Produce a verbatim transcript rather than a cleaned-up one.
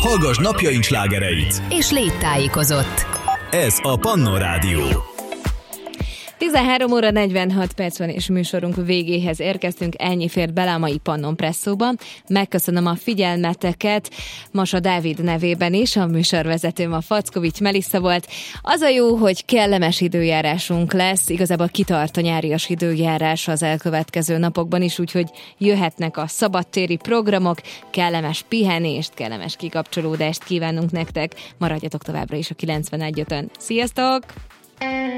Hallgass napjaink slágereit! És légy tájékozott! Ez a Pannon Rádió. tizenhárom óra negyvenhat perc van, és műsorunk végéhez érkeztünk. Ennyi fért bele a mai Pannon Presszóba. Megköszönöm a figyelmeteket Masa Dávid nevében is, a műsorvezetőm a Fackovics Melissa volt. Az a jó, hogy kellemes időjárásunk lesz, igazából kitart a nyárias időjárás az elkövetkező napokban is, úgyhogy jöhetnek a szabadtéri programok, kellemes pihenést, kellemes kikapcsolódást kívánunk nektek. Maradjatok továbbra is a kilencvenegy ötön. Sziasztok!